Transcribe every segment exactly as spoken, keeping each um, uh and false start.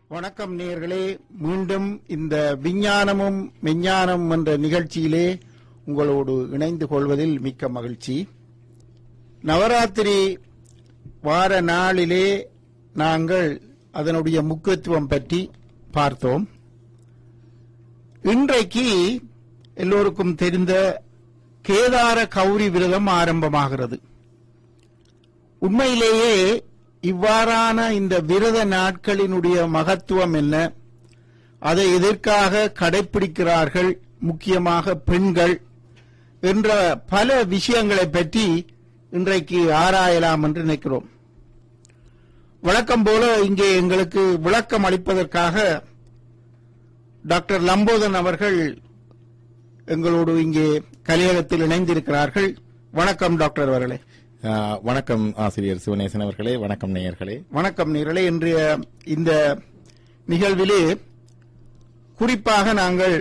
வணக்கம் நேயர்களே, மீண்டும் இந்த விஞ்ஞானமும் மெஞ்ஞானம் என்ற நிகழ்ச்சியிலே உங்களோடு இணைந்து கொள்வதில் மிக்க மகிழ்ச்சி. நவராத்திரி வார நாளிலே நாங்கள் அதனுடைய முக்கியத்துவம் பற்றி பார்த்தோம். இன்றைக்கு எல்லோருக்கும் தெரிந்த கேதார கௌரி விரதம் ஆரம்பமாகிறது. உண்மையிலேயே இவ்வாறான இந்த விரத நாட்களினுடைய மகத்துவம் என்ன, அதை எதற்காக கடைபிடிக்கிறார்கள், முக்கியமாக பெண்கள் என்ற பல விஷயங்களை பற்றி இன்றைக்கு ஆராயலாம் என்று நினைக்கிறோம். வழக்கம் போல இங்கே எங்களுக்கு விளக்கம் அளிப்பதற்காக டாக்டர் லம்போதன் அவர்கள் எங்களோடு இங்கே கலையகத்தில் இணைந்திருக்கிறார்கள். வணக்கம் டாக்டர் அவர்களே. வணக்கம் ஆசிரியர் சிவநேசன் அவர்களே. வணக்கம் நேயர்களே. வணக்கம் நேயர்களே. இன்றைய இந்த நிகழ்விலே குறிப்பாக நாங்கள்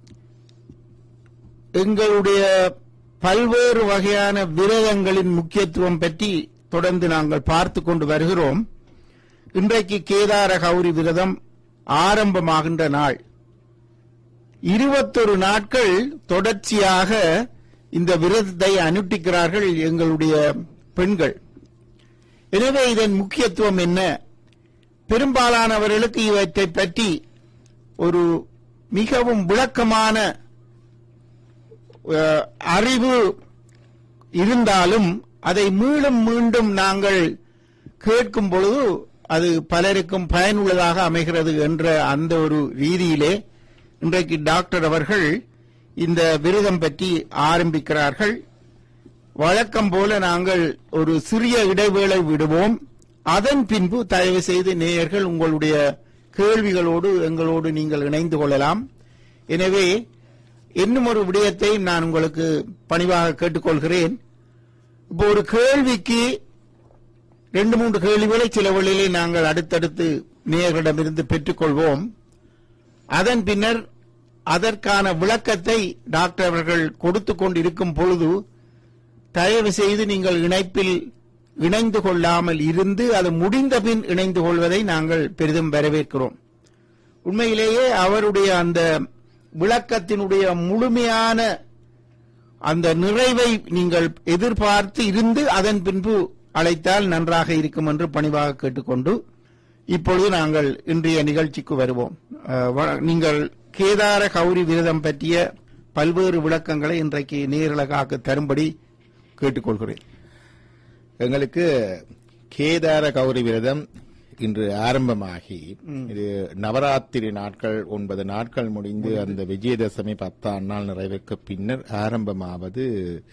எங்களுடைய பல்வேறு வகையான விரதங்களின் முக்கியத்துவம் பற்றி தொடர்ந்து நாங்கள் பார்த்து கொண்டு வருகிறோம். இன்றைக்கு கேதார கௌரி விரதம் ஆரம்பமாகின்ற நாள். இருபத்தொரு நாட்கள் தொடர்ச்சியாக இந்த விரதத்தை அனுஷ்டிக்கிறார்கள் எங்களுடைய பெண்கள். எனவே இதன் முக்கியத்துவம் என்ன? பெரும்பாலானவர்களுக்கு இவற்றை பற்றி ஒரு மிகவும் விளக்கமான அறிவு இருந்தாலும் அதை மீண்டும் மீண்டும் நாங்கள் கேட்கும் பொழுது அது பலருக்கும் பயனுள்ளதாக அமைகிறது என்ற அந்த ஒரு ரீதியிலே இன்றைக்கு டாக்டர் அவர்கள் இந்த விரதம் பற்றி ஆரம்பிக்கிறார்கள். வழக்கம் போல நாங்கள் ஒரு சிறிய இடைவேளை விடுவோம். அதன் பின்பு தயவு செய்து நேயர்கள் உங்களுடைய கேள்விகளோடு எங்களோடு நீங்கள் இணைந்து கொள்ளலாம். எனவே இன்னும் ஒரு விடயத்தை நான் உங்களுக்கு பணிவாக கேட்டுக்கொள்கிறேன். இப்போ ஒரு கேள்விக்கு ரெண்டு மூன்று கேள்விகளை சில வழியிலே நாங்கள் அடுத்தடுத்து நேயர்களிடமிருந்து பெற்றுக்கொள்வோம். அதன் பின்னர் அதற்கான விளக்கத்தை டாக்டர் அவர்கள் கொடுத்து கொண்டிருக்கும் பொழுது தயவு செய்து நீங்கள் இணைப்பில் இணைந்து கொள்ளாமல் இருந்து அது முடிந்த பின் இணைந்து கொள்வதை நாங்கள் பெரிதும் வரவேற்கிறோம். உண்மையிலேயே அவருடைய அந்த விளக்கத்தினுடைய முழுமையான அந்த நிறைவை நீங்கள் எதிர்பார்த்து இருந்து அதன் பின்பு அழைத்தால் நன்றாக இருக்கும் என்று பணிவாக கேட்டுக்கொண்டு இப்பொழுது நாங்கள் இன்றைய நிகழ்ச்சிக்கு வருவோம். நீங்கள் கேதார கௌரி விரதம் பற்றிய பல்வேறு விளக்கங்களை இன்றைக்கு நேரலகாக தரும்படி கேட்டுக்கொள்கிறேன். எங்களுக்கு கேதார கௌரி விரதம் இன்று ஆரம்பமாகி இது நவராத்திரி நாட்கள் ஒன்பது நாட்கள் முடிந்து அந்த விஜயதசமி பத்தாம் நாள் நிறைவுக்கு பின்னர் ஆரம்பமாவது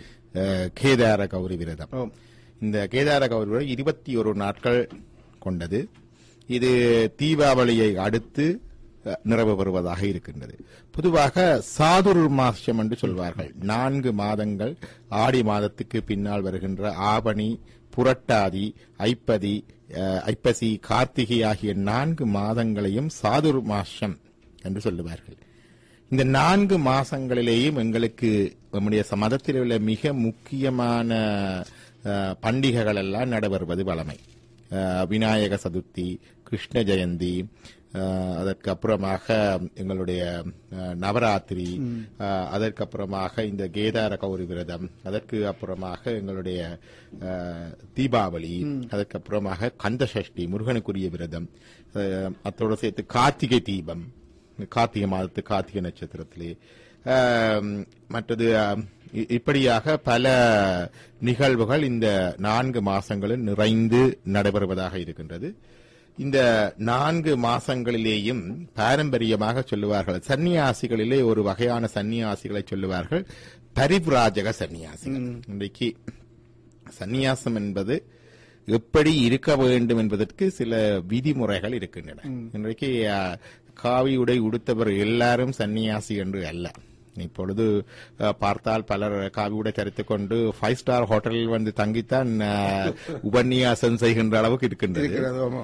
கேதார கௌரி விரதம். இந்த கேதார கௌரி விரதம் இருபத்தி ஒரு நாட்கள் கொண்டது. இது தீபாவளியை அடுத்து நிறைவு பெறுவதாக இருக்கின்றது. பொதுவாக சாதுர்மாசம் என்று சொல்வார்கள். நான்கு மாதங்கள், ஆடி மாதத்துக்கு பின்னால் வருகின்ற ஆவணி, புரட்டாதி, ஐப்பதி, ஐப்பசி, கார்த்திகை ஆகிய நான்கு மாதங்களையும் சாதுர்மாசம் என்று சொல்லுவார்கள். இந்த நான்கு மாசங்களிலேயும் எங்களுக்கு நம்முடைய மதத்தில் உள்ள மிக முக்கியமான பண்டிகைகள் எல்லாம் நடைபெறுவது வழமை. விநாயக சதுர்த்தி, கிருஷ்ண ஜெயந்தி, அதற்கு அப்புறமாக எங்களுடைய நவராத்திரி, அதற்கு அப்புறமாக இந்த கேதார கௌரி விரதம், அதற்கு அப்புறமாக எங்களுடைய தீபாவளி, அதற்கு அப்புறமாக கந்தசஷ்டி முருகனுக்குரிய விரதம், அத்தோடு சேர்த்து கார்த்திகை தீபம், கார்த்திகை மாதத்து கார்த்திகை நட்சத்திரத்திலே, மற்றது இப்படியாக பல நிகழ்வுகள் இந்த நான்கு மாசங்களில் நிறைந்து நடைபெறுவதாக இருக்கின்றது. இந்த நான்கு மாசங்களிலேயும் பாரம்பரியமாக சொல்லுவார்கள், சன்னியாசிகளிலே ஒரு வகையான சன்னியாசிகளை சொல்லுவார்கள் பரிவ்ராஜக சன்னியாசிகள். இன்றைக்கு சன்னியாசம் என்பது எப்படி இருக்க வேண்டும் என்பதற்கு சில விதிமுறைகள் இருக்கின்றன. இன்றைக்கு காவி உடை உடுத்தவர் எல்லாரும் சன்னியாசி என்று அல்ல. இப்பொழுது பார்த்தால் பலர் காவி உடை தரித்துக் கொண்டு ஃபைவ் ஸ்டார் ஹோட்டலில் வந்து தங்கித்தான் உபன்யாசம் செய்கின்ற அளவுக்கு இருக்கின்றது.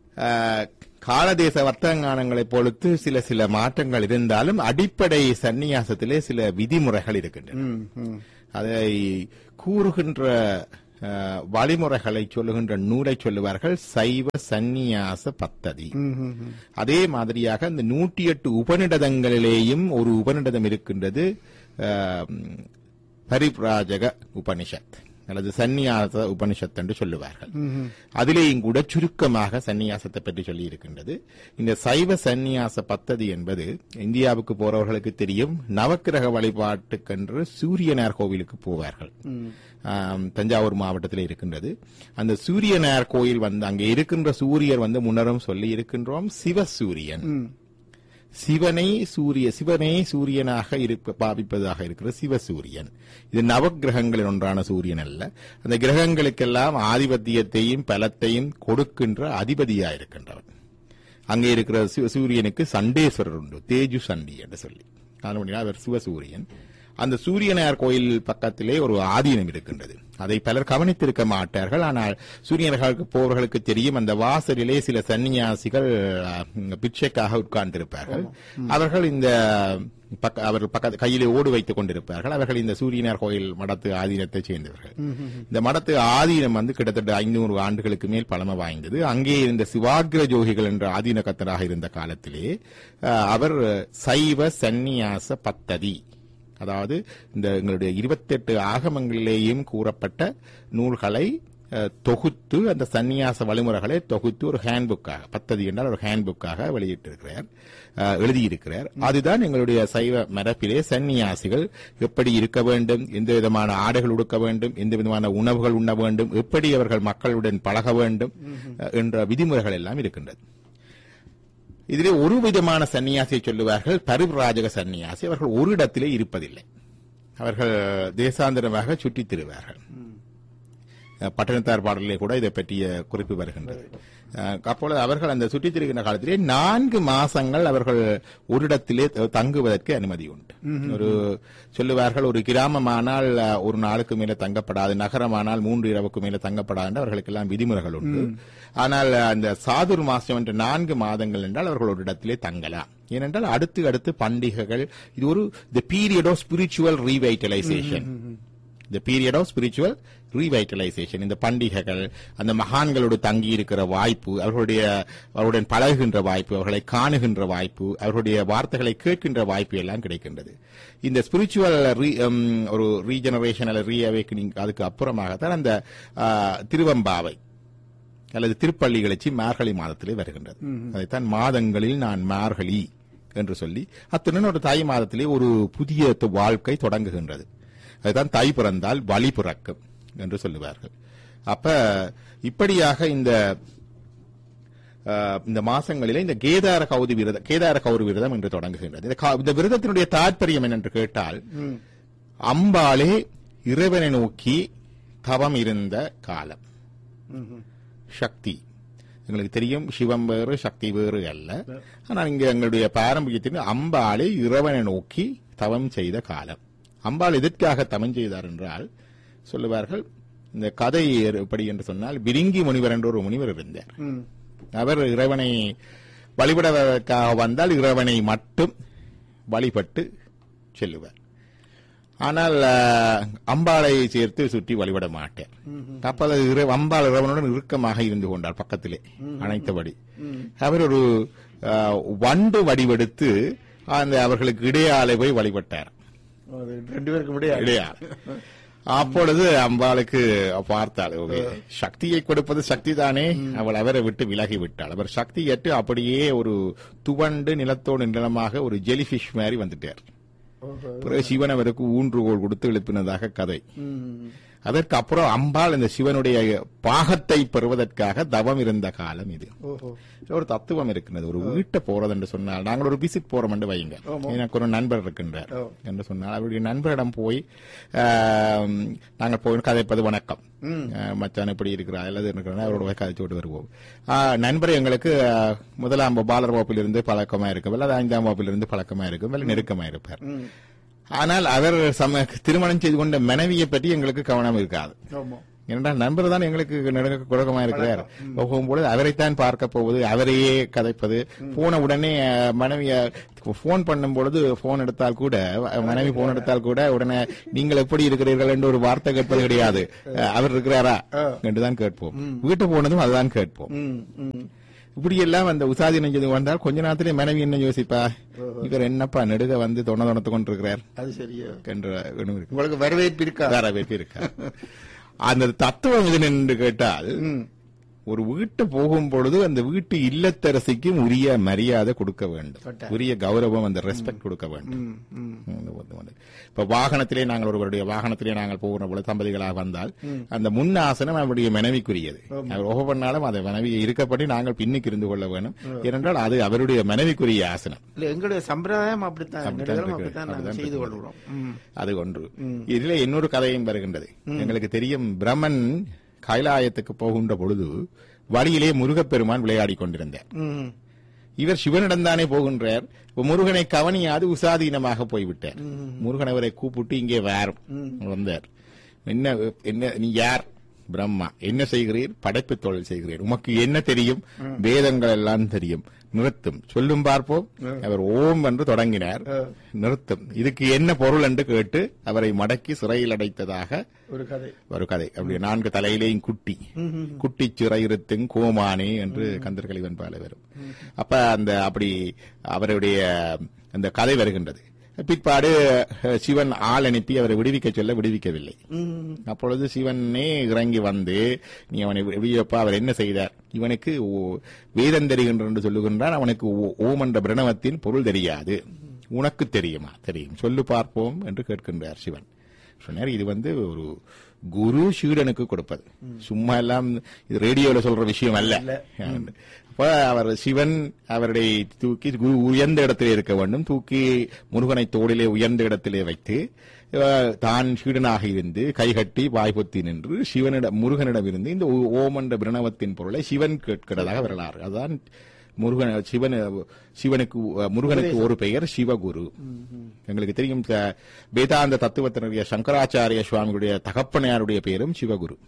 காலதேச வர்த்தகங்களை பொறுத்து சில சில மாற்றங்கள் இருந்தாலும் அடிப்படை சன்னியாசத்திலே சில விதிமுறைகள் இருக்கின்றன. அதை கூறுகின்ற அஹ், வழிமுறைகளை சொல்லுகின்ற நூலை சொல்லுவார்கள் சைவ சந்நியாச பத்ததி. அதே மாதிரியாக இந்த நூற்றி எட்டு உபநிடதங்களிலேயும் ஒரு உபநிடதம் இருக்கின்றது, அஹ், பரிப்ராஜக உபனிஷத் அல்லது சந்நியாச உபனிஷத் என்று சொல்லுவார்கள். அதிலேயும் கூட சுருக்கமாக சந்நியாசத்தை பற்றி சொல்லி இருக்கின்றது. இந்த சைவ சந்நியாச பத்ததி என்பது இந்தியாவுக்கு போறவர்களுக்கு தெரியும், நவக்கிரக வழிபாட்டுக்கென்று சூரியனார் கோவிலுக்கு போவார்கள். ஆம், தஞ்சாவூர் மாவட்டத்தில் இருக்கின்றது. அந்த சூரியனார் கோயில் வந்து அங்கே இருக்கின்ற சூரியர் வந்து முன்னரும் சொல்லி இருக்கின்றோம் சிவசூரியன். சிவனை சூரிய சிவனை சூரியனாக இருக்க பாவிப்பதாக இருக்கிற சிவசூரியன். இது நவக்கிரகங்களில் ஒன்றான சூரியன் அல்ல. அந்த கிரகங்களுக்கெல்லாம் ஆதிபத்தியத்தையும் பலத்தையும் கொடுக்கின்ற அதிபதியா இருக்கின்றவன். அங்கே இருக்கிற சூரியனுக்கு சண்டேஸ்வரர் உண்டு, தேஜு சண்டி என்று சொல்லி. அதனால அவர் சிவசூரியன். அந்த சூரியனார் கோயில் பக்கத்திலே ஒரு ஆதீனம் இருக்கின்றது. அதை பலர் கவனித்திருக்க மாட்டார்கள். ஆனால் சூரியனர்களுக்கு போவர்களுக்கு தெரியும், அந்த வாசலிலே சில சன்னியாசிகள் பிச்சைக்காக உட்கார்ந்திருப்பார்கள். அவர்கள் இந்த அவர்கள் பக்கத்து கையிலே ஓடு வைத்துக் கொண்டிருப்பார்கள். அவர்கள் இந்த சூரியனார் கோயில் மடத்து ஆதீனத்தை சேர்ந்தவர்கள். இந்த மடத்து ஆதீனம் வந்து கிட்டத்தட்ட ஐநூறு ஆண்டுகளுக்கு மேல் பழமை வாய்ந்தது. அங்கே இருந்த சிவாகிர ஜோகிகள் என்ற ஆதீன கத்தராக இருந்த காலத்திலே அவர் சைவ சந்நியாச பத்ததி, அதாவது இந்த எங்களுடைய இருபத்தி எட்டு ஆகமங்களிலேயும் கூறப்பட்ட நூல்களை தொகுத்து அந்த சந்நியாச வழிமுறைகளை தொகுத்து ஒரு ஹேண்ட்புக்காக, பத்ததி என்றால் ஒரு ஹேண்ட்புக்காக வெளியிட்டிருக்கிறார், எழுதியிருக்கிறார். அதுதான் எங்களுடைய சைவ மரபிலே சந்நியாசிகள் எப்படி இருக்க வேண்டும், எந்த விதமான ஆடைகள் உடுக்க வேண்டும், எந்த விதமான உணவுகள் உண்ண வேண்டும், எப்படி அவர்கள் மக்களுடன் பழக வேண்டும் என்ற விதிமுறைகள் எல்லாம் இருக்கின்றது. இதிலே ஒரு விதமான சன்னியாசியை சொல்லுவார்கள் பரிவ்ராஜக சன்னியாசி. அவர்கள் ஒரு இடத்திலே இருப்பதில்லை, அவர்கள் தேசாந்திரமாக சுற்றித் திரிவார்கள். பட்டணத்தார் பாடலிலே கூட இதை பற்றிய குறிப்பு வருகின்றது. அப்பொழுது அவர்கள் அந்த சுற்றித் திரிகின்ற காலத்திலே நான்கு மாசங்கள் அவர்கள் ஒரு இடத்திலே தங்குவதற்கு அனுமதி உண்டு. ஒரு சொல்லுவார்கள், ஒரு கிராமமானால் ஒரு நாளுக்கு மேல தங்கப்படாது, நகரமானால் மூன்று இரவுக்கு மேல தங்கப்படாது என்று அவர்களுக்கு எல்லாம் விதிமுறைகள் உண்டு. ஆனால் அந்த சாதுர் மாசம் என்ற நான்கு மாதங்கள் என்றால் அவர்கள் ஒரு இடத்திலே தங்கலாம். ஏனென்றால் அடுத்து அடுத்து பண்டிகைகள், இது ஒரு தி period of spiritual ரீவைட்டலைசேஷன். The period of spiritual revitalization. இந்த பண்டிகைகள், அந்த மகான்களோடு தங்கி இருக்கிற வாய்ப்பு, அவர்களுடைய அவருடன் பழகுகின்ற வாய்ப்பு, அவர்களை காணுகின்ற வாய்ப்பு, அவர்களுடைய வார்த்தைகளை கேட்கின்ற வாய்ப்பு எல்லாம் கிடைக்கின்றது. இந்த ஸ்பிரிச்சுவல் ஒரு ரீஜெனரேஷன் அல்லது ரீஅவேக்கனிங் அதுக்கு அப்புறமாகத்தான் அந்த திருவம்பாவை அல்லது திருப்பள்ளி எழுச்சி மார்கழி மாதத்திலே வருகின்றது. அதைத்தான் மாதங்களில் நான் மார்கழி என்று சொல்லி அத்துடன் ஒரு தை மாதத்திலே ஒரு புதிய வாழ்க்கை தொடங்குகின்றது. அதுதான் தை பிறந்தால் வழி பிறக்கும் என்று சொல்லுவார்கள். அப்ப இப்படியாக இந்த இந்த மாசங்களிலே இந்த கேதார கௌதி விரதம், கேதார கௌரி விரதம் என்று தொடங்குகின்றது. இந்த விரதத்தினுடைய தாற்பயம் என்னென்று கேட்டால், அம்பாளே இறைவனை நோக்கி தவம் இருந்த காலம். சக்தி எங்களுக்கு தெரியும், சிவம் வேறு சக்தி வேறு அல்ல. ஆனால் இங்க எங்களுடைய பாரம்பரியத்தின் அம்பாளே இறைவனை நோக்கி தவம் செய்த காலம். அம்பாள் எதற்காக தவம் செய்தார் என்றால் சொல்லுவார்கள், இந்த கதை எப்படி என்று சொன்னால், விரிங்கி முனிவர் என்ற ஒரு முனிவர் இருந்தார். அவர் இறைவனை வழிபடுவதற்காக வந்தால் இறைவனை மட்டும் வழிபட்டு செல்லுவார். ஆனால் அம்பாளை சேர்த்து சுற்றி வழிபட மாட்டார். அப்போது அம்பாள் இறைவனுடன் இறுக்கமாக இருந்து கொண்டார், பக்கத்திலே அணைத்தபடி. அவர் ஒரு வண்டு வடிவெடுத்து அந்த அவர்களுக்கு இடையாலை போய் வழிபட்டார். ரெண்டு பேருக்கும் இடையா. அப்பொழுது அம்பாளுக்கு பார்த்தாள், சக்தியை கொடுப்பது சக்தி தானே, அவள் அவரை விட்டு விலகி விட்டாள். அவர் சக்தி ஏற்று அப்படியே ஒரு துவண்டு நிலத்தோடு நிலமாக ஒரு ஜெலிபிஷ் மாதிரி வந்துட்டார். பிறகு சிவன் அவருக்கு ஊன்றுகோல் கொடுத்து எழுப்பினதாக கதை. அதற்கு அப்புறம் அம்பாள் இந்த சிவனுடைய பாகத்தை பெறுவதற்காக தவம் இருந்த காலம் இது. ஒரு தத்துவம் இருக்கின்றது. ஒரு வீட்டை போறது என்று சொன்னால், நாங்கள் ஒரு விசிட் போறோம் என்று வைங்க, எனக்கு ஒரு நண்பர் இருக்கின்றார் என்று சொன்னால், அவருடைய நண்பரிடம் போய் நாங்கள் போய் கதைப்பது வணக்கம், மச்சான் எப்படி இருக்கிறா அல்லது இருக்கிறா, அவரோட கதைச்சு விட்டு வருவோம். நண்பர் எங்களுக்கு முதலாம் பாலர் வகுப்பில் இருந்து பழக்கமா இருக்கும், அல்லது ஐந்தாம் வகுப்பில் இருந்து பழக்கமா இருக்கும், அல்ல நெருக்கமா இருப்பார். ஆனால் அவர் திருமணம் செய்து கொண்ட மனைவியை பற்றி எங்களுக்கு கவனம் இருக்காது. என்றால் நண்பர் தான் எங்களுக்கு நெடுங்க குழக்கமா இருக்கிறார். போகும்போது அவரைத்தான் பார்க்க போவது, அவரையே கதைப்பது. போன உடனே மனைவிய போன் பண்ணும் பொழுது போன் எடுத்தால் கூட, மனைவி போன் எடுத்தால் கூட உடனே நீங்கள் எப்படி இருக்கிறீர்கள் என்று ஒரு வார்த்தை கேட்பது கிடையாது. அவர் இருக்கிறாரா என்றுதான் கேட்போம். வீட்டு போனதும் அதுதான் கேட்போம். இப்படி எல்லாம் அந்த உசாதீனம் செய்து வந்தால் கொஞ்ச நேரத்திலே மனைவி என்ன யோசிப்பா, இவர் என்னப்பா நெடுக வந்து தொண தொணத்து கொண்டிருக்கிறார், அது சரியா என்ற உங்களுக்கு வரவேற்பு இருக்கா, வரவேற்பு இருக்கா. அந்த தத்துவம் இது என்று கேட்டால், ஒரு வீட்டு போகும் பொழுது அந்த வீட்டு இல்லத்தரசிக்கும் உரிய மரியாதை கொடுக்க வேண்டும், உரிய கௌரவம், அந்த ரெஸ்பெக்ட் கொடுக்க வேண்டும். இப்ப வாகனத்திலே நாங்கள் ஒருவருடைய வாகனத்திலே நாங்கள் போகிற பொழுது தம்பதிகளாக வந்தால் அந்த முன் ஆசனம் அவருடைய மனைவிக்குரியது. அவர் ஓக பண்ணாலும் அதை மனைவியை இருக்கப்படி நாங்கள் பின்னுக்கு இருந்து கொள்ள வேண்டும். ஏனென்றால் அது அவருடைய மனைவிக்குரிய ஆசனம். எங்களுடைய சம்பிரதாயம் அப்படித்தான். அது ஒன்று. இதுல இன்னொரு கதையும் வருகின்றது. எங்களுக்கு தெரியும், பிரம்மன் கைலாயத்துக்கு போகின்ற பொழுது வழியிலே முருகப்பெருமான் விளையாடி கொண்டிருந்தார். இவர் சிவனிடம்தானே போகின்றார். முருகனை கவனியாது உசாதீனமாக போய்விட்டார். முருகன் அவரை கூப்பிட்டு இங்கே வாரும் வந்தார். என்ன என்ன நீ யார்? பிரம்மா. என்ன செய்கிறீர்? படைப்பு தொழில் செய்கிறீர். உமக்கு என்ன தெரியும்? வேதங்கள் எல்லாம் தெரியும். நிறுத்தும், சொல்லும் பார்ப்போம். அவர் ஓம் என்று தொடங்கினார். நிறுத்தும், இதுக்கு என்ன பொருள் என்று கேட்டு அவரை மடக்கி சிறையில் அடைத்ததாக ஒரு கதை. ஒரு கதை. அப்படி நான்கு தலையிலேயும் குட்டி குட்டி சிறையிருத்தும் கோமானே என்று கந்தர்கலிவன் பால வரும். அப்ப அந்த அப்படி அவருடைய அந்த கதை வருகின்றது. பிற்பாடு சிவன் ஆள் அனுப்பி அவரை விடுவிக்க சொல்ல விடுவிக்கவில்லை. அப்பொழுது சிவனே இறங்கி வந்து, நீ அவனை விடுவிப்பா. அவர் என்ன செய்தார்? இவனுக்கு வேதம் தெரிகின்ற என்று சொல்லுகின்றான். அவனுக்கு ஓம் என்ற பிரணவத்தின் பொருள் தெரியாது. உனக்கு தெரியுமா? தெரியும், சொல்லு பார்ப்போம் என்று கேட்கின்றார் சிவன். சொன்னார், இது வந்து ஒரு குரு சீடனுக்கு கொடுப்பது, சும்மா எல்லாம் இது ரேடியோல சொல்ற விஷயம் அல்ல. அவர் சிவன் அவருடைய தூக்கி குரு உயர்ந்த இடத்திலே இருக்க வேண்டும். தூக்கி முருகனை தோளிலே உயர்ந்த இடத்திலே வைத்து தான் சீடனாக இருந்து கைகட்டி வாய்பொத்தி நின்று சிவனிடம் முருகனிடம் இருந்து இந்த ஓம் என்ற பிரணவத்தின் பொருளை சிவன் கேட்கிறதாக வரலாறு. அதுதான் முருகன் சிவன் சிவனுக்கு முருகனுக்கு ஒரு பெயர் சிவகுரு. எங்களுக்கு தெரியும், வேதாந்த தத்துவத்தினுடைய சங்கராச்சாரிய சுவாமிகளுடைய தகப்பனையாருடைய பெயரும் சிவகுரு.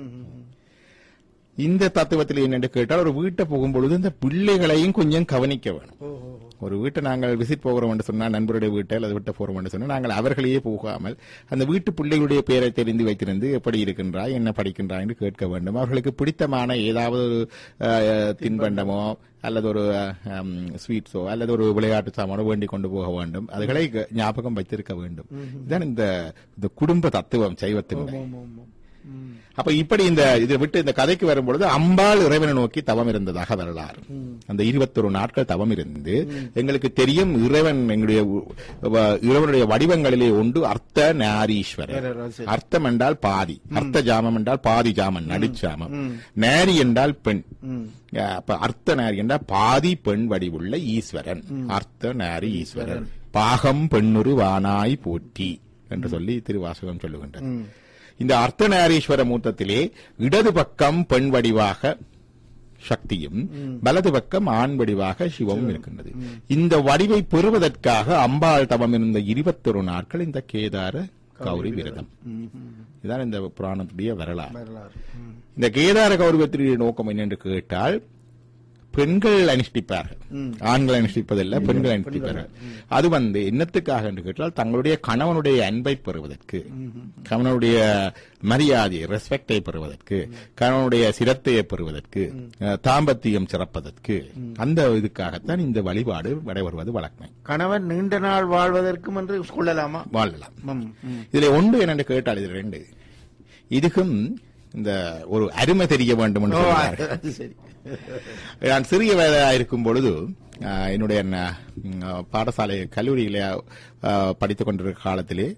இந்த தத்துவத்தில் என்னென்று கேட்டால், ஒரு வீட்டை போகும்பொழுது இந்த பிள்ளைகளையும் கொஞ்சம் கவனிக்க வேணும். ஒரு வீட்டை நாங்கள் விசிட் போகிறோம் என்று சொன்னால், நண்பருடைய வீட்டை அல்லது வீட்டை போகிறோம் என்று சொன்னால், நாங்கள் அவர்களையே போகாமல் அந்த வீட்டு பிள்ளைகளுடைய பெயரை தெரிந்து வைத்திருந்து எப்படி இருக்கின்றாய், என்ன படிக்கின்றாய் என்று கேட்க வேண்டும். அவர்களுக்கு பிடித்தமான ஏதாவது ஒரு தின்பண்டமோ அல்லது ஒரு ஸ்வீட்ஸோ அல்லது ஒரு விளையாட்டு சாமானோ வேண்டிக் கொண்டு போக வேண்டும். அதுகளை ஞாபகம் வைத்திருக்க வேண்டும். இதுதான் இந்த குடும்ப தத்துவம் சைவத்தினுடைய. அப்ப இப்படி இந்த இதை விட்டு இந்த கதைக்கு வரும்பொழுது அம்பாள் இறைவனை நோக்கி தவம் இருந்ததாக வரலாறு. அந்த இருபத்தொரு நாட்கள் தவம் இருந்து, எங்களுக்கு தெரியும் இறைவன் எங்களுடைய இறைவனுடைய வடிவங்களிலே ஒன்று அர்த்த நாரீஸ்வரர். அர்த்தம் என்றால் பாதி, அர்த்த ஜாமம் என்றால் பாதி ஜாமன், நடுச்சாமம். நாரி என்றால் பெண். அப்ப அர்த்த நாரி என்றால் பாதி பெண் வடிவுள்ள ஈஸ்வரன். அர்த்த நாரி ஈஸ்வரன். பாகம் பெண்ணுரு வானாய் போற்றி என்று சொல்லி திருவாசகம் சொல்லுகின்றது. இந்த அர்த்தநாரீஸ்வர மூர்த்தத்திலே இடது பக்கம் பெண் வடிவாக சக்தியும் வலது பக்கம் ஆண் வடிவாக சிவமும் இருக்கின்றது. இந்த வடிவை பெறுவதற்காக அம்பாள் தவம் இருந்த இருபத்தொரு நாட்கள் இந்த கேதார கௌரி விரதம். இதுதான் இந்த புராணத்துடைய வரலாறு. இந்த கேதார கௌரவத்தினுடைய நோக்கம் என்னென்று கேட்டால், பெண்கள் அனுஷ்டிப்பார்கள், ஆண்கள் அனுஷ்டிப்பதில்லை, பெண்கள் அனுஷ்டிப்பார்கள். அது வந்து என்னத்துக்காக என்று கேட்டால், தங்களுடைய கணவனுடைய அன்பை பெறுவதற்கு, கணவனுடைய மரியாதையை ரெஸ்பெக்டை பெறுவதற்கு, கணவனுடைய சிரத்தையை பெறுவதற்கு, தாம்பத்தியம் சிறப்பதற்கு, அந்த இதுக்காகத்தான் இந்த வழிபாடு நடைபெறுவது வழக்கம். கணவன் நீண்ட நாள் வாழ்வதற்கும் என்று கொள்ளலாமா? வாழலாம். இதுல ஒன்று என்னென்று கேட்டால், இது ரெண்டு இதுக்கும் இந்த ஒரு அருமை தெரிய வேண்டும் என்று சொல்றார்கள். நான் சிறிய வயதாக இருக்கும் பொழுது என்னுடைய பாடசாலை கல்லூரியில படித்துக் கொண்டிருக்கிற காலத்திலே,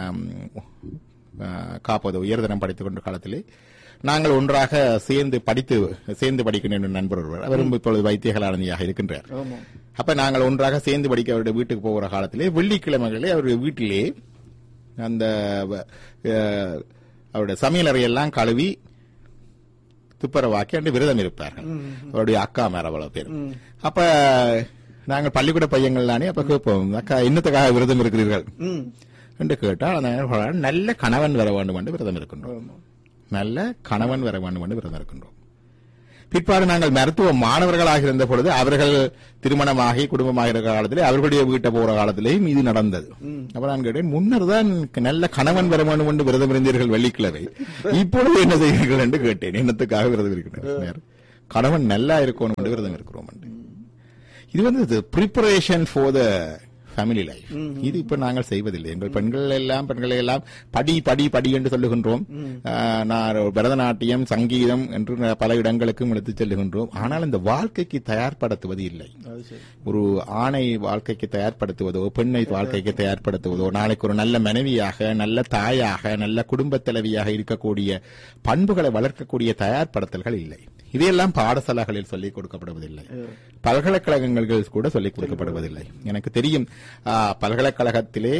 காப்பது உயர்தரம் படித்துக் கொண்ட காலத்திலே நாங்கள் ஒன்றாக சேர்ந்து படித்து சேர்ந்து படிக்கின்ற நண்பர் ஒருவர், அவரும் இப்பொழுது வைத்தியகலாநிதியாக இருக்கின்றார். அப்ப நாங்கள் ஒன்றாக சேர்ந்து படிக்க அவருடைய வீட்டுக்கு போகிற காலத்திலே வெள்ளிக்கிழமைகளே அவருடைய வீட்டிலே அந்த அவருடைய சமையலறையெல்லாம் கழுவி துப்புரவாக்கி அன்று விரதம் இருப்பார்கள். அவருடைய அக்கா மேல அவ்வளவு பேர். அப்ப நாங்கள் பள்ளிக்கூட பையங்கள் தானே, அப்ப கேட்போம், அக்கா இன்னத்துக்காக விரதம் இருக்கிறீர்கள் என்று கேட்டால், நல்ல கணவன் வர வேண்டும் என்று விரதம் இருக்கின்றோம். நல்ல கணவன் வர வேண்டும் என்று விரதம் இருக்கின்றோம். பிற்பாடு நாங்கள் மருத்துவ மாணவர்களாக இருந்த பொழுது அவர்கள் திருமணமாகி குடும்பமாக இருக்கிற காலத்திலே அவர்களுடைய வீட்டை போற காலத்திலேயும் இது நடந்தது. அப்ப நான் கேட்டேன், முன்னர் தான் நல்ல கணவன் வர வேண்டும் என்று விரதம் இருந்தீர்கள் வெள்ளிக்கிழமை, இப்பொழுது என்ன செய்கிறீர்கள் என்று கேட்டேன். என்னத்துக்காக விரதம் இருக்கிறார்? கணவன் நல்லா இருக்கணும் என்று விரதம் இருக்கிறோம். இது வந்து preparation for the family life. இது இப்ப நாங்கள் செய்வதில்லை. எங்கள் பெண்கள் எல்லாம் பெண்களை எல்லாம் படி படி படி என்று சொல்லுகின்றோம். நான் பரதநாட்டியம் சங்கீதம் என்று பல இடங்களுக்கும் எடுத்துச் செல்லுகின்றோம். ஆனால் இந்த வாழ்க்கைக்கு தயார்படுத்துவது இல்லை. ஒரு ஆணை வாழ்க்கைக்கு தயார்படுத்துவதோ பெண்ணை வாழ்க்கைக்கு தயார்படுத்துவதோ நாளைக்கு ஒரு நல்ல மனைவியாக நல்ல தாயாக நல்ல குடும்ப தலைவியாக இருக்கக்கூடிய பண்புகளை வளர்க்கக்கூடிய தயார்படுத்தல்கள் இல்லை. இதையெல்லாம் பாடசாலைகளில் சொல்லிக் கொடுக்கப்படுவதில்லை, பல்கலைக்கழகங்கள் கூட சொல்லிக் கொடுக்கப்படுவதில்லை. எனக்கு தெரியும், பல்கலைக்கழகத்திலே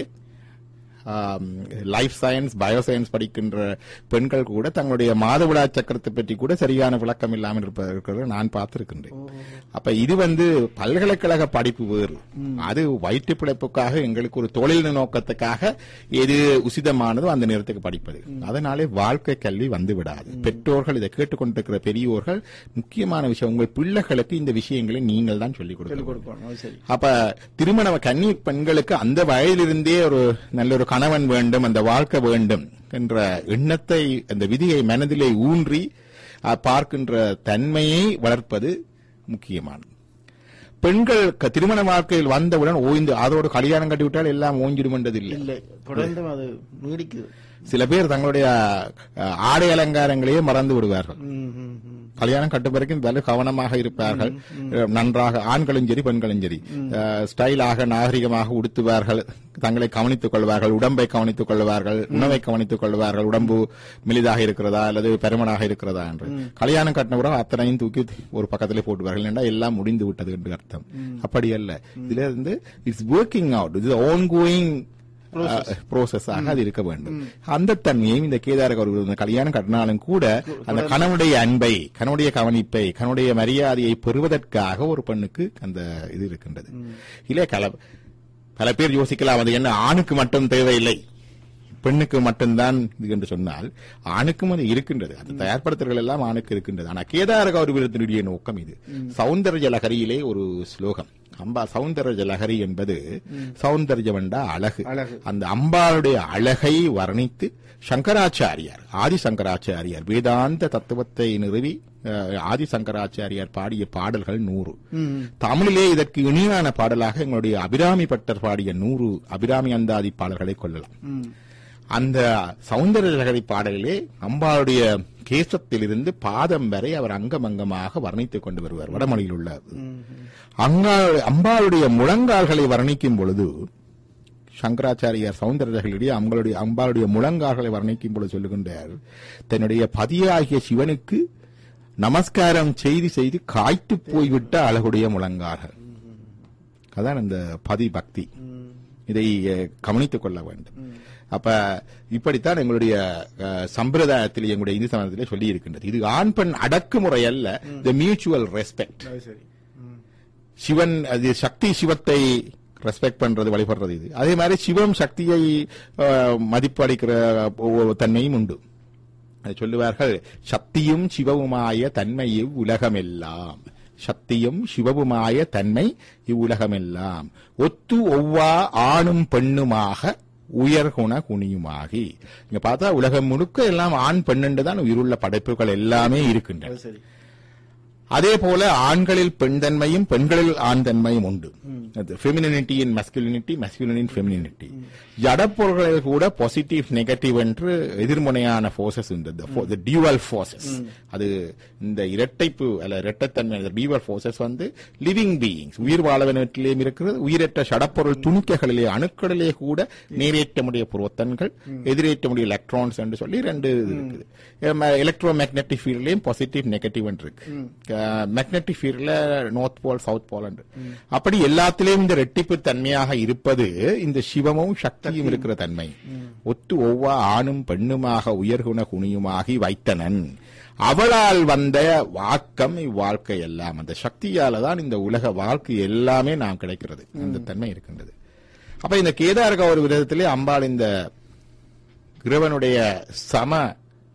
லைஃப் சயின்ஸ் பயோ சயின்ஸ் படிக்கின்ற பெண்கள் கூட தங்களுடைய மாதவிடா சக்கரத்தை பற்றி கூட சரியான விளக்கம் இல்லாமல் இருப்பதற்கு நான் பார்த்திருக்கின்றேன். அப்ப இது வந்து பல்கலைக்கழக படிப்பு வேறு, அது வயிற்று பிழைப்புக்காக எங்களுக்கு ஒரு தொழில் நோக்கத்துக்காக எது உசிதமானதோ அந்த நேரத்துக்கு படிப்பது. அதனாலே வாழ்க்கை கல்வி வந்து விடாது. பெற்றோர்கள் இதை கேட்டுக்கொண்டிருக்கிற பெரியோர்கள் முக்கியமான விஷயம், உங்கள் பிள்ளைகளுக்கு இந்த விஷயங்களை நீங்கள் தான் சொல்லிக் கொடுக்கணும். அப்ப திருமண கன்னி பெண்களுக்கு அந்த வயதிலிருந்தே ஒரு நல்ல ஒரு கணவன் வேண்டும், அந்த வாழ்க்கை வேண்டும் என்ற எண்ணத்தை அந்த விதியை மனதிலே ஊன்றி பார்க்கின்ற தன்மையை வளர்ப்பது முக்கியமானது. பெண்கள் திருமண வாழ்க்கையில் வந்தவுடன் ஓய்ந்து அதோடு கல்யாணம் கட்டிவிட்டால் எல்லாம் ஓஞ்சிடும் என்றது இல்லை, தொடர்ந்து அது நீடிக்குது. சில பேர் தங்களுடைய ஆடை அலங்காரங்களையே மறந்து விடுவார்கள். கல்யாணம் கட்டும் வரைக்கும் வெகு கவனமாக இருப்பார்கள். நன்றாக ஆண்களும் சரி பெண்களும் சரி ஸ்டைலாக நாகரிகமாக உடுத்துவார்கள், தங்களை கவனித்துக் கொள்வார்கள், உடம்பை கவனித்துக் கொள்வார்கள், உணவை கவனித்துக் கொள்வார்கள், உடம்பு மெலிதாக இருக்கிறதா அல்லது பெருமனாக இருக்கிறதா என்று. கல்யாணம் கட்டின கூட அத்தனையும் தூக்கி ஒரு பக்கத்திலே போட்டுவார்கள் என்றால் எல்லாம் முடிந்து விட்டது என்று அர்த்தம். அப்படி அல்ல, இதுல இருந்து இட்ஸ் ஒர்க்கிங் அவுட், இது ஆன் கோயிங் ப்ரோசஸாக அது இருக்க வேண்டும். அந்த தன்மையும் இந்த கேதார கௌரி கல்யாணம் கட்டினாலும் கூட அந்த கணவனுடைய அன்பை, கணவனுடைய கவனிப்பை, கணவனுடைய மரியாதையை பெறுவதற்காக ஒரு பெண்ணுக்கு அந்த இது இருக்கின்றது. இல்ல கல பல பேர் யோசிக்கலாம், அது என்ன ஆணுக்கு மட்டும் தேவையில்லை பெண்ணுக்கு மட்டும்தான் இது என்று சொன்னால், ஆணுக்கும் அது இருக்கின்றது. அது தயார்படுத்தல்கள் எல்லாம் ஆணுக்கு இருக்கின்றது. ஆனா கேதார கௌரி விரதத்தினுடைய நோக்கம் இது. சௌந்தர்ய லகரியிலே ஒரு ஸ்லோகம், அம்பா சௌந்தர்ய லகரி என்பது சௌந்தர்யம் என்றா அழகு. அந்த அம்பாளுடைய அழகை வர்ணித்து சங்கராச்சாரியார், ஆதி சங்கராச்சாரியார் வேதாந்த தத்துவத்தை நிறுவி ஆதி சங்கராச்சாரியார் பாடிய பாடல்கள் நூறு. தமிழிலே இதற்கு இணையான பாடலாக எங்களுடைய அபிராமி பட்டர் பாடிய நூறு அபிராமி அந்தாதி பாடல்களை கொள்ளலாம். அந்த சௌந்தர லகரி பாடலிலே அம்பாளுடைய கேசத்திலிருந்து பாதம் வரை அவர் அங்கமங்கமாக வர்ணித்துக் கொண்டு வருவார். வடமொழியில் உள்ள அம்பாளுடைய முழங்கால்களை வர்ணிக்கும் பொழுது சங்கராச்சாரியார் சௌந்தரர்களிடையே அம்பாளுடைய அம்பாளுடைய முழங்கால்களை வர்ணிக்கும் பொழுது சொல்லுகின்றார், தன்னுடைய பதியாகிய சிவனுக்கு நமஸ்காரம் செய்து செய்து காய்த்து போய்விட்ட அழகுடைய முழங்கால்கள். அதான் அந்த பதி பக்தி. இதை கவனித்துக் கொள்ள வேண்டும். அப்ப இப்படித்தான் எங்களுடைய சம்பிரதாயத்தில் எங்களுடைய இந்து சமயத்திலே சொல்லி இருக்கின்றது. இது ஆண் பெண் அடக்குமுறை அல்ல, தி மியூச்சுவல் ரெஸ்பெக்ட். சிவன் அது சக்தி சிவத்தை ரெஸ்பெக்ட் பண்றது, வழிபடுறது. இது அதே மாதிரி சிவம் சக்தியை மதிப்பு அளிக்கிற தன்மையும் உண்டு. அது சொல்லுவார்கள், சக்தியும் சிவவுமாய தன்மை இவ்வுலகமெல்லாம், சக்தியும் சிவவுமாய தன்மை இவ்வுலகமெல்லாம், ஒத்து ஒவ்வா ஆணும் பெண்ணுமாக உயர்குண குணியுமாகி. இங்க பார்த்தா உலகம் முழுக்க எல்லாம் ஆண் பெண்ணு தான் உயிருள்ள படைப்புகள் எல்லாமே இருக்கின்றன. அதே போல ஆண்களில் பெண் தன்மையும் பெண்களில் ஆண் தன்மையும் உண்டு. ஃபெமினினிட்டி இன் மஸ்குலினிட்டி, மஸ்குலின் இன் ஃபெமினினிட்டி. ஜடப்பொருள்களில் கூட பாசிட்டிவ் நெகட்டிவ் என்று எதிர்முனையான போர்சஸ் உண்டு, டியூவல் போர்சஸ். அது இந்த இரட்டைப்பு அல்ல இரட்டைத்தன்மை டியூவல் போர்சஸ் வந்து லிவிங் பீயிங்ஸ், உயிர் வாழவனத்திலேயும் இருக்கிறது. உயிரற்ற ஜடப்பொருள் துணிக்கைகளிலே அணுக்களிலே கூட நேரேற்ற முடிய புரோத்தன்கள், எதிரேற்ற முடிய எலக்ட்ரான்ஸ் என்று சொல்லி ரெண்டு இருக்குது. எலக்ட்ரோ மேக்னெட்டிக் ஃபீல்ட்லயும் பாசிட்டிவ் நெகட்டிவ் இருக்கு. மேக்னெட்டிக் ஃபீல்ட்ல நார்த் போல் சவுத் போல் என்று. அப்படி எல்லாத்திலேயும் இந்த ரெட்டிப்பு தன்மையாக இருப்பது இந்த சிவமும் சக்தியும் இருக்கிற தன்மை. ஒத்து ஒவ்வொரு ஆணும் பெண்ணுமாக உயர்குண குணியுமாகி வைத்தனன், அவளால் வந்த வாக்கம் இவ்வாழ்க்கை எல்லாம். அந்த சக்தியால தான் இந்த உலக வாழ்க்கை எல்லாமே நாம் கிடைக்கிறது. அந்த தன்மை இருக்கின்றது. அப்ப இந்த கேதார கௌரி விரதத்திலே அம்பாள் இந்த இறைவனுடைய சம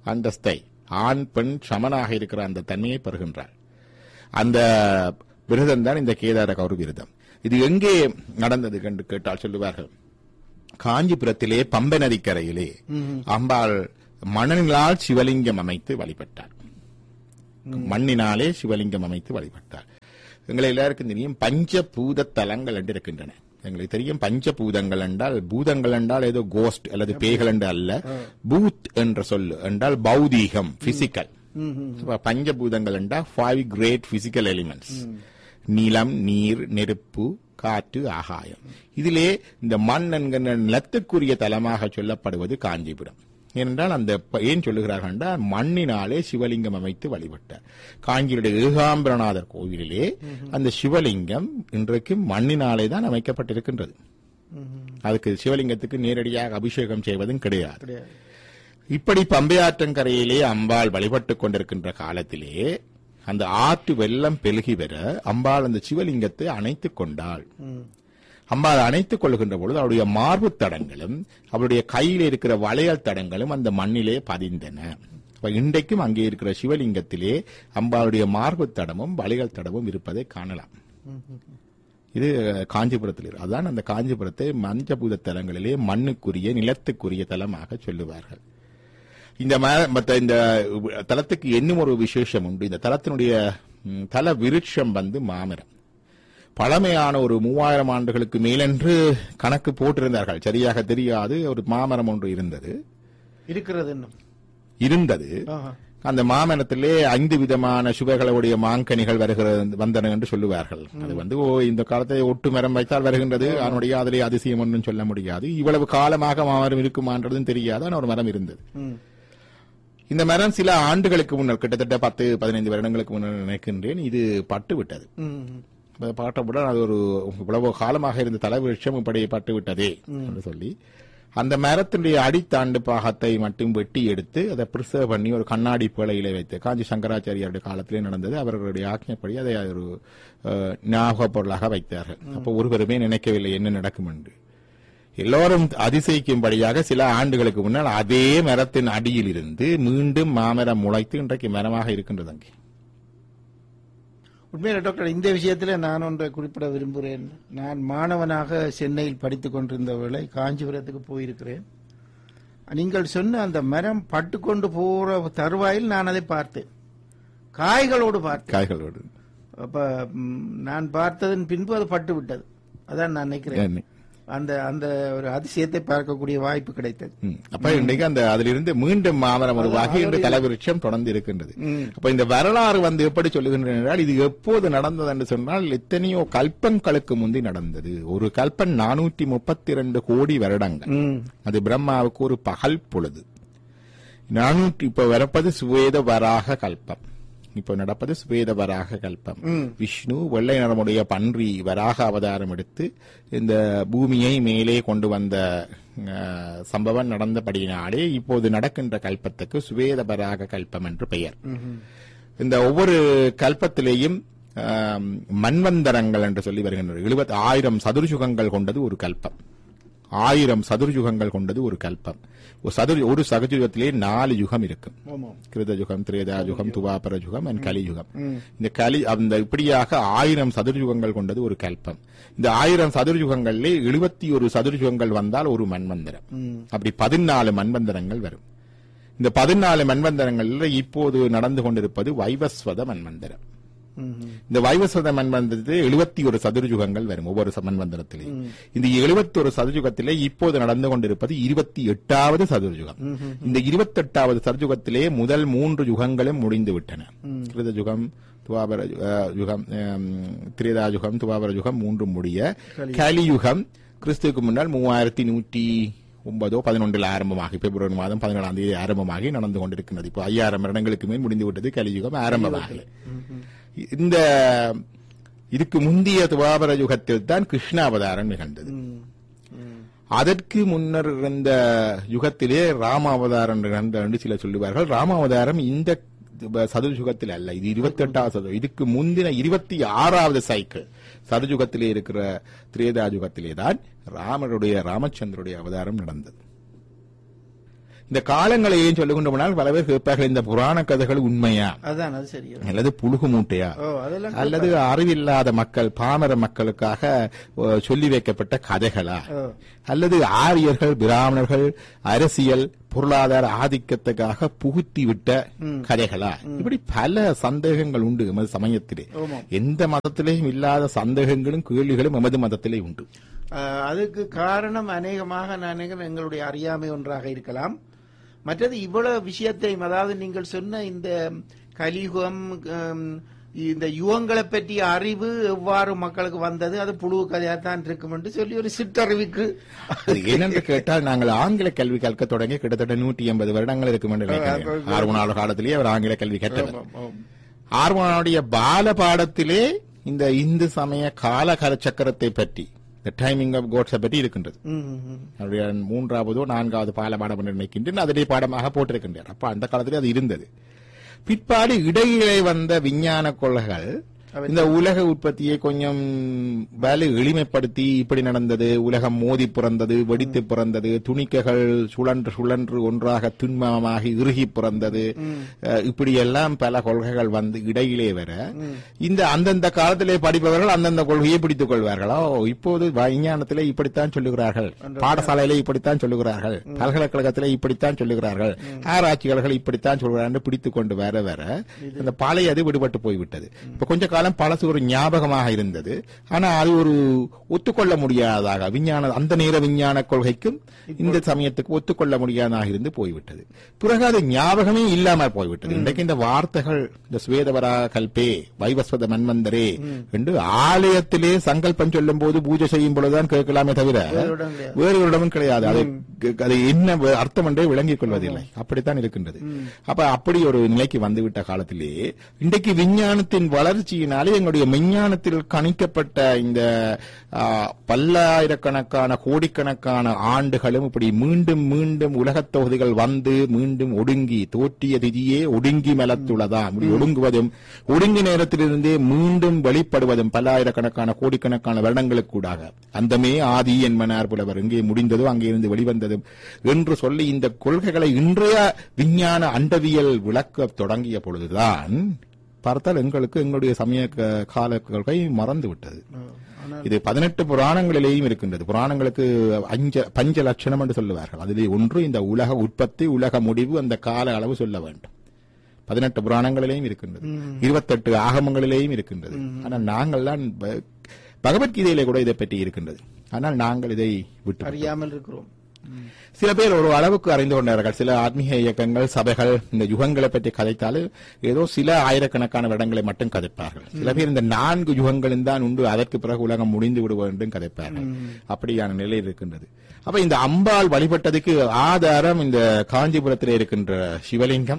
அந்தஸ்தை, ஆண் பெண் சமனாக இருக்கிற அந்த தன்மையை பெறுகின்றார். அந்த விரதம் தான் இந்த கேதார கௌரி விரதம். இது எங்கே நடந்தது என்று கேட்டால் சொல்லுவார்கள், காஞ்சிபுரத்திலே பம்பை நதிக்கரையிலே அம்பாள் மணலினால் சிவலிங்கம் அமைத்து வழிபட்டார். மண்ணினாலே சிவலிங்கம் அமைத்து வழிபட்டார். எங்களை எல்லாருக்கும் தெரியும் பஞ்சபூத தலங்கள் என்று இருக்கின்றன. எங்களுக்கு தெரியும் பஞ்சபூதங்கள் என்றால், பூதங்கள் என்றால் ஏதோ கோஸ்ட் அல்லது பேய்கள் என்று அல்ல. பூத் என்ற சொல் என்றால் பௌதீகம், பிசிக்கல். பஞ்சபூதங்கள் என்றால் ஃபைவ் கிரேட் பிசிக்கல் எலிமெண்ட்ஸ்: நிலம், நீர், நெருப்பு, காற்று, ஆகாயம். இதிலே இந்த மண் என்கிற நிலத்துக்குரிய தலமாக சொல்லப்படுவது காஞ்சிபுரம். ஏனென்றால் அந்த ஏன் சொல்லுகிறார்கள் என்றால், மண்ணினாலே சிவலிங்கம் அமைத்து வழிபட்டார். காஞ்சியுடைய ஏகாம்பரநாதர் கோவிலிலே அந்த சிவலிங்கம் இன்றைக்கு மண்ணினாலே தான் அமைக்கப்பட்டிருக்கின்றது. அதுக்கு சிவலிங்கத்துக்கு நேரடியாக அபிஷேகம் செய்வதும் கிடையாது. இப்படி பம்பையாற்றங்கரையிலே அம்பாள் வழிபட்டுக் கொண்டிருக்கின்ற காலத்திலே அந்த ஆற்று வெள்ளம் பெருகி வர அம்பாள் அந்த சிவலிங்கத்தை அணைத்துக் கொண்டாள். அம்பாள் அணைத்துக் கொள்கின்ற பொழுது அவருடைய மார்பு தடங்களும் அவருடைய கையில் இருக்கிற வளையல் தடங்களும் அந்த மண்ணிலே பதிந்தன. இன்றைக்கும் அங்கே இருக்கிற சிவலிங்கத்திலே அம்பாளுடைய மார்பு தடமும் வளையல் தடமும் இருப்பதை காணலாம். இது காஞ்சிபுரத்தில் இருக்கு. அதான் அந்த காஞ்சிபுரத்தை மஞ்சபூத தலங்களிலே மண்ணுக்குரிய நிலத்துக்குரிய தலமாக சொல்லுவார்கள். இந்த இந்த தலத்துக்கு இன்னும் ஒரு விசேஷம் உண்டு. இந்த தலத்தினுடைய தல விருட்சம் வந்து மாமரம். பழமையான ஒரு மூவாயிரம் ஆண்டுகளுக்கு மேலென்று கணக்கு போட்டிருந்தார்கள், சரியாக தெரியாது. ஒரு மாமரம் ஒன்று இருந்தது இருக்கிறது இருந்தது அந்த மாமரத்திலே ஐந்து விதமான சுவைகளுடைய மாங்கனிகள் வருகிறது வந்தன என்று சொல்லுவார்கள். அது வந்து இந்த காலத்தை ஒட்டு மரம் வைத்தால் வருகின்றது. அதனுடைய அதிலே அதிசயம் ஒன்றும் சொல்ல முடியாது. இவ்வளவு காலமாக மாமரம் இருக்குமான்றதும் தெரியாது. ஆனால் ஒரு மரம் இருந்தது. இந்த மரம் சில ஆண்டுகளுக்கு முன்னர், கிட்டத்தட்ட பத்து பதினைந்து வருடங்களுக்கு முன்னர் நினைக்கின்றேன், இது பட்டு விட்டது. பாட்டவுடன் அது ஒரு இவ்வளவு காலமாக இருந்த தலைவிருட்சம் இப்படி பட்டு விட்டதே என்று சொல்லி அந்த மரத்தினுடைய அடித்தாண்டு பாகத்தை மட்டும் வெட்டி எடுத்து அதை பிரிசர்வ் பண்ணி ஒரு கண்ணாடி பேழையிலே வைத்து, காஞ்சி சங்கராச்சாரியாருடைய காலத்திலே நடந்தது. அவர்களுடைய ஆக்ஞைப்படி அதை ஒரு ஞாபக பொருளாக வைத்தார்கள். அப்போ ஒருவருமே நினைக்கவில்லை என்ன நடக்கும் என்று. எல்லோரும் அதிசயிக்கும்படியாக சில ஆண்டுகளுக்கு முன்னால் அதே மரத்தின் அடியில் இருந்து மீண்டும் மாமரம் முளைத்து இன்றைக்கு மரமாக இருக்கின்றது அங்கே. உண்மையில டாக்டர், இந்த விஷயத்தில் நான் ஒன்றை குறிப்பிட விரும்புகிறேன். நான் மாணவனாக சென்னையில் படித்துக் கொண்டிருந்த வேளை காஞ்சிபுரத்துக்கு போயிருக்கிறேன். நீங்கள் சொன்ன அந்த மரம் பட்டுக்கொண்டு போற தருவாயில் நான் அதை பார்த்தேன், காய்களோடு பார்த்தேன். காய்களோடு அப்ப நான் பார்த்ததன் பின்பு அது பட்டு விட்டது. அதான் நான் நினைக்கிறேன். அந்த அந்த ஒரு அதிசயத்தை பார்க்கக்கூடிய வாய்ப்பு கிடைத்தது. அப்ப இன்றைக்கு அந்த அதிலிருந்து மீண்டும் மாமரம் உருவாகி இன்று தலைவிருட்சம் தொடர்ந்து இருக்கின்றது. அப்ப இந்த வரலாறு வந்து எப்படி சொல்லுகின்றன என்றால், இது எப்போது நடந்தது என்று சொன்னால் எத்தனையோ கல்பங்களுக்கு முந்தி நடந்தது. ஒரு கல்பன் நானூற்றி முப்பத்தி இரண்டு கோடி வருடங்கள். அது பிரம்மாவுக்கு ஒரு பகல் பொழுது. நானூற்றி இப்ப வரப்பது சுவேத வராக கல்பம். இப்போ நடப்பது சுவேத வராக கல்பம். விஷ்ணு வெள்ளை நிறமுடைய பன்றி வராக அவதாரம் எடுத்து இந்த பூமியை மேலே கொண்டு வந்த சம்பவம் நடந்தபடியினாலே இப்போது நடக்கின்ற கல்பத்துக்கு சுவேத வராக கல்பம் என்று பெயர். இந்த ஒவ்வொரு கல்பத்திலேயும் மன்வந்தரங்கள் என்று சொல்லி வருகின்றன. எழுபத்தி ஆயிரம் சதுர்யுகங்கள் கொண்டது ஒரு கல்பம். ஆயிரம் சதுர்யுகங்கள் கொண்டது ஒரு கல்பம். ஒரு சதுர்யுகத்திலே நாலு யுகம் இருக்கும். கிருத யுகம், திரேதா யுகம், துவாபர யுகம் அண்ட் கலியுகம். இந்த கலி அந்த இப்படியாக ஆயிரம் சதுர்யுகங்கள் கொண்டது ஒரு கல்பம். இந்த ஆயிரம் சதுர்யுகங்களிலே எழுபத்தி ஒரு சதுர்யுகங்கள் வந்தால் ஒரு மன்வந்தரம். அப்படி பதினாலு மன்வந்தரங்கள் வரும். இந்த பதினாலு மன்வந்தரங்களில் இப்போது நடந்து கொண்டிருப்பது வைவஸ்வத மன்வந்தரம். இந்த வைவஸ்வத மன்வந்தரத்திலே எழுபத்தி ஒரு சதுர்யுகங்கள் வரும் ஒவ்வொரு மன்வந்தரத்திலே. இந்த எழுபத்தி ஒரு சதுர்யுகத்திலே இப்போது நடந்து கொண்டிருப்பது இருபத்தி எட்டாவது சதுர்யுகம். இந்த இருபத்தி எட்டாவது சதுர்யுகத்திலே முதல் மூன்று யுகங்களும் முடிந்து விட்டன. கிருத யுகம், துவாபர யுகம், திரேதா யுகம், துவாபர யுகம் மூன்றும் முடிய கலியுகம் கிறிஸ்துவுக்கு முன்னால் மூவாயிரத்தி நூற்றி ஒன்பதோ பதினொன்றில் ஆரம்பமாகி பிப்ரவரி மாதம் பதினேழாம் தேதி ஆரம்பமாகி நடந்து கொண்டிருக்கிறது. இப்போ ஐயாயிரம் வருடங்களுக்கு மேல் முடிந்து விட்டது கலியுகம் ஆரம்பமாகி. இந்த இதுக்கு முந்தைய துவாபர யுகத்தில் தான் கிருஷ்ணாவதாரம் நிகழ்ந்தது. அதற்கு முன்னர் இருந்த யுகத்திலே ராமாவதாரம் நிகழ்ந்த என்று சிலர் சொல்லுவார்கள். ராமாவதாரம் இந்த சதுர்யுகத்தில் அல்ல, இது இருபத்தி எட்டாவது சதுரம். இதுக்கு முந்தின இருபத்தி ஆறாவது சைக்கிள் சதுர்யுகத்திலே இருக்கிற திரேதா யுகத்திலே தான் ராமருடைய ராமச்சந்திரனுடைய அவதாரம் நடந்தது. இந்த காலங்களை ஏன் சொல்லுகின்றோம்னால் பல பேர் கேட்பார்கள் இந்த புராண கதைகள் உண்மையா, அதான் அது சரியா, அல்லது புழுகு மூட்டையா, அல்லது அறிவில்லாத மக்கள் பாமர மக்களுக்காக சொல்லி வைக்கப்பட்ட கதைகளா, அல்லது ஆரியர்கள் பிராமணர்கள் அரசியல் பொருளாதார ஆதிக்கத்துக்காக புகுத்தி விட்ட கதைகளா, இப்படி பல சந்தேகங்கள் உண்டு எமது சமயத்திலே. எந்த மதத்திலேயும் இல்லாத சந்தேகங்களும் கேள்விகளும் எமது மதத்திலே உண்டு. அதுக்கு காரணம் அநேகமாக நான் எங்களுடைய அறியாமை ஒன்றாக இருக்கலாம். மற்றது இவ்வளவு விஷயத்தையும், அதாவது நீங்கள் சொன்ன இந்த கலியுகம், இந்த யுகங்களை பற்றிய அறிவு எவ்வாறு மக்களுக்கு வந்தது, அது புழு கதையாத்தான் இருக்கும் என்று சொல்லி ஒரு சிற்றறிவுக்கு என்னென்று கேட்டால், நாங்கள் ஆங்கில கல்வி கற்க தொடங்கி கிட்டத்தட்ட நூற்றி எண்பது வருடங்கள் இருக்கும் என்று ஆர்வனாளர் காலத்திலேயே அவர் ஆங்கில கல்வி கற்றவர். ஆர்வனுடைய பால பாடத்திலே இந்த இந்து சமய கால சக்கரத்தை பற்றி, டைமிங் ஆஃப் கோட்ஸை பற்றி இருக்கின்றது. அவருடைய மூன்றாவதோ நான்காவது பால பாடம் என்று நினைக்கின்றேன், அதிலே பாடமாக போட்டிருக்கின்றார். அப்ப அந்த காலத்திலே அது இருந்தது. பிற்பாடு இடையிலே வந்த விஞ்ஞான கொள்கைகள் இந்த உலக உற்பத்தியை கொஞ்சம் வேலை எளிமைப்படுத்தி, இப்படி நடந்தது, உலகம் மோதி பிறந்தது, வெடித்து பிறந்தது, துணிக்கைகள் சுழன்று சுழன்று ஒன்றாக திண்மமாகி இறுகி பிறந்தது, இப்படி எல்லாம் பல கொள்கைகள் வந்து இடையிலே வர இந்த அந்தந்த காலத்திலே படிப்பவர்கள் அந்தந்த கொள்கையை பிடித்துக் கொள்வார்களோ. இப்போது விஞ்ஞானத்திலே இப்படித்தான் சொல்லுகிறார்கள், பாடசாலையிலே இப்படித்தான் சொல்லுகிறார்கள், பல்கலைக்கழகத்திலே இப்படித்தான் சொல்லுகிறார்கள், ஆராய்ச்சியாளர்கள் இப்படித்தான் சொல்கிறார்கள், பிடித்துக் கொண்டு வர வர அந்த பழைய அது விடுபட்டு போய்விட்டது. இப்ப கொஞ்ச காலம் பழசு ஒரு ஞாபகமாக இருந்தது, ஆனா அது ஒரு ஒத்துக்கொள்ள முடியாததாக, விஞ்ஞான அந்த நேர விஞ்ஞான கொள்கைக்கும் இந்த சமயத்துக்கு ஒத்துக்கொள்ள முடியாததாக இருந்து போய்விட்டது. பிறகு அது ஞாபகமே இல்லாமல் போய்விட்டது. இன்றைக்கு இந்த வார்த்தைகள், இந்த ஸ்வேதவரா கல்பே வைவஸ்வத மன்வந்தரே என்று ஆலயத்திலே சங்கல்பம் சொல்லும் போது பூஜை செய்யும் பொழுதுதான் கேட்கலாமே தவிர வேறு ஒரு இடமும் கிடையாது. அதை அது என்ன அர்த்தம் என்றே விளங்கிக் கொள்வதில்லை. அப்படித்தான் இருக்கின்றது. அப்ப அப்படி ஒரு நிலைக்கு வந்துவிட்ட காலத்திலே இன்றைக்கு விஞ்ஞானத்தின் வளர்ச்சியினால் எங்களுடைய விஞ்ஞானத்தில் கணிக்கப்பட்ட இந்த பல்லாயிரக்கணக்கான கோடிக்கணக்கான ஆண்டுகளும் இப்படி மீண்டும் மீண்டும் உலகத் தொகுதிகள் வந்து மீண்டும் ஒடுங்கி தோற்றிய திதியே ஒடுங்கி மலத்துள்ளதாம். இப்படி ஒடுங்குவதும் ஒடுங்கி நேரத்திலிருந்தே மீண்டும் வெளிப்படுவதும் பல்லாயிரக்கணக்கான கோடிக்கணக்கான வருடங்களுக்கு கூடாக அந்தமே ஆதி என்பனார் புலவர், எங்கே முடிந்ததோ அங்கே இருந்து வெளிவந்ததும் என்று சொல்லி இந்த கொள்கைகளை இன்றைய விஞ்ஞான அண்டவியல் விளக்க தொடங்கிய பொழுதுதான் பார்த்தால் எங்களுக்கு எங்களுடைய சமய கால கொள்கை மறந்து விட்டது. இது பதினெட்டு புராணங்களிலேயும் இருக்கின்றது. புராணங்களுக்கு அஞ்ச பஞ்ச லட்சணம் என்று சொல்லுவார்கள். அதிலே ஒன்று இந்த உலக உற்பத்தி, உலக முடிவு, அந்த கால அளவு சொல்ல வேண்டும். பதினெட்டு புராணங்களிலேயும் இருக்கின்றது, இருபத்தெட்டு ஆகமங்களிலேயும் இருக்கின்றது. ஆனால் நாங்கள் தான் பகவத்கீதையிலே கூட இதை பற்றி இருக்கின்றது. ஆனால் நாங்கள் இதை விட்டு அறியாமல் இருக்கிறோம். சில பேர் ஒரு அளவுக்கு அறிந்து கொண்டார்கள். சில ஆத்மீக இயக்கங்கள், சபைகள் இந்த யுகங்களை பற்றி கதைத்தாலும் ஏதோ சில ஆயிரக்கணக்கான வருடங்களை மட்டும் கதைப்பார்கள். சில பேர் இந்த நான்கு யுகங்களும் தான் உண்டு, அதற்கு பிறகு உலகம் முடிந்து விடுவோம் என்றும் கதைப்பார்கள். அப்படியான நிலை இருக்கின்றது. அப்ப இந்த அம்பாள் வழிபட்டதுக்கு ஆதாரம் இந்த காஞ்சிபுரத்தில் இருக்கின்ற சிவலிங்கம்,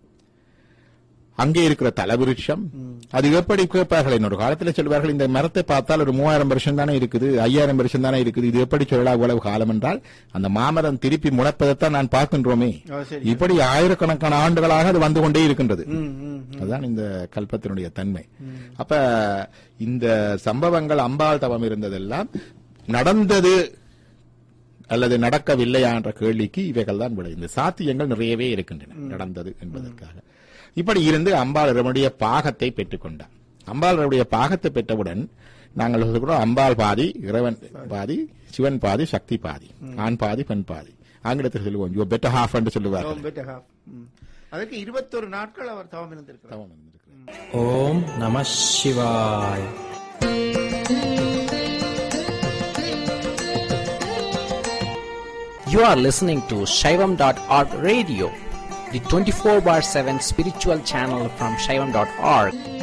அங்கே இருக்கிற தலவிருட்சம். அது எப்படி கேட்பார்கள், என்னோட காலத்தில் சொல்வார்கள், இந்த மரத்தை பார்த்தால் ஒரு மூவாயிரம் வருஷம் தானே இருக்குது, ஐயாயிரம் வருஷம் தானே இருக்குது, இது எப்படி சொல்லலாம் இவ்வளவு காலம் என்றால் அந்த மாமரம் திருப்பி முளைப்பதைத்தான் நான் பார்க்கின்றோமே. இப்படி ஆயிரக்கணக்கான ஆண்டுகளாக அது வந்து கொண்டே இருக்கின்றது. அதுதான் இந்த கல்பத்தினுடைய தன்மை. அப்ப இந்த சம்பவங்கள் அம்பாள் தவம் இருந்ததெல்லாம் நடந்தது அல்லது நடக்கவில்லையா என்ற கேள்விக்கு இவைகள் தான் விட. இந்த சாத்தியங்கள் நிறையவே இருக்கின்றன நடந்தது என்பதற்காக. இப்படி இருந்து அம்பாளுடைய பாகத்தை பெற்றுக் கொண்டார். அம்பாளுடைய பாகத்தை பெற்றவுடன் நாங்கள் சொல்கிறோம், அம்பாள் பாதி, இறைவன் பாதி, சிவன் பாதி, சக்தி பாதி, ஆண் பாதி, பெண் பாதி. ஆங்கிலத்தில் சொல்லுவோம் யூ பெட்டர் ஹாஃப் என்று சொல்லுவார். அதற்கு இருபத்தொரு நாட்கள் அவர் தவம் இருந்திருக்கிறார். ஓம் நம சிவாய். You are listening to Shaivam dot org radio, the twenty-four bar seven spiritual channel from Shaivam dot org.